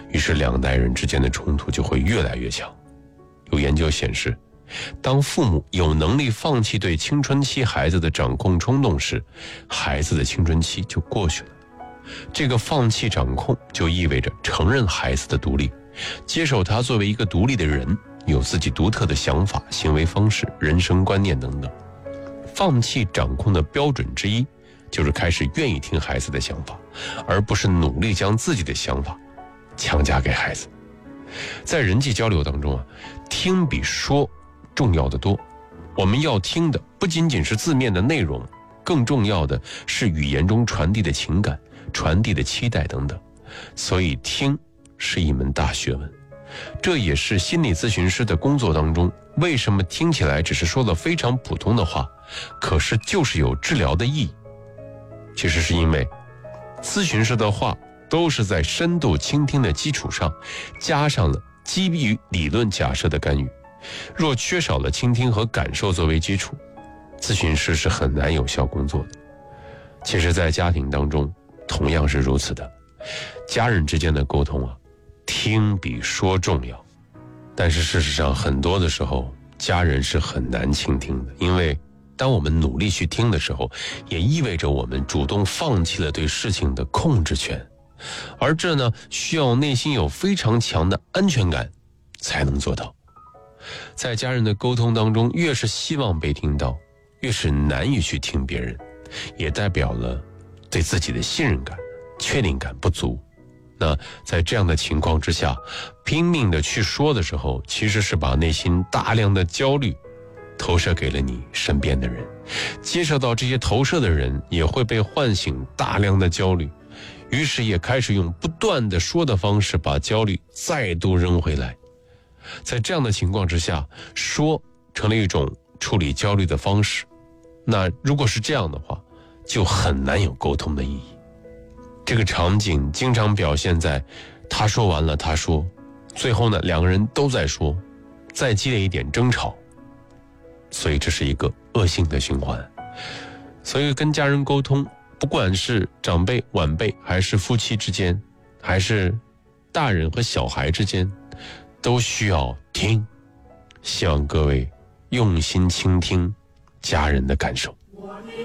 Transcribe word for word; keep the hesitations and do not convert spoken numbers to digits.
于是两代人之间的冲突就会越来越强。有研究显示，当父母有能力放弃对青春期孩子的掌控冲动时，孩子的青春期就过去了。这个放弃掌控就意味着承认孩子的独立，接受他作为一个独立的人，有自己独特的想法、行为方式、人生观念等等。放弃掌控的标准之一，就是开始愿意听孩子的想法，而不是努力将自己的想法强加给孩子。在人际交流当中啊，听比说重要的多。我们要听的不仅仅是字面的内容，更重要的是语言中传递的情感、传递的期待等等。所以听是一门大学问。这也是心理咨询师的工作当中，为什么听起来只是说了非常普通的话，可是就是有治疗的意义。其实是因为咨询师的话都是在深度倾听的基础上，加上了基于理论假设的干预。若缺少了倾听和感受作为基础，咨询师是很难有效工作的。其实在家庭当中同样是如此的，家人之间的沟通啊，听比说重要。但是事实上很多的时候，家人是很难倾听的，因为当我们努力去听的时候，也意味着我们主动放弃了对事情的控制权，而这呢，需要内心有非常强的安全感才能做到。在家人的沟通当中，越是希望被听到，越是难以去听别人，也代表了对自己的信任感、确定感不足。那在这样的情况之下，拼命的去说的时候，其实是把内心大量的焦虑投射给了你身边的人，接受到这些投射的人也会被唤醒大量的焦虑，于是也开始用不断的说的方式把焦虑再度扔回来。在这样的情况之下，说成了一种处理焦虑的方式。那如果是这样的话，就很难有沟通的意义。这个场景经常表现在他说完了他说，最后呢两个人都在说，再激烈一点争吵，所以这是一个恶性的循环。所以跟家人沟通，不管是长辈晚辈，还是夫妻之间，还是大人和小孩之间，都需要听。希望各位用心倾听家人的感受。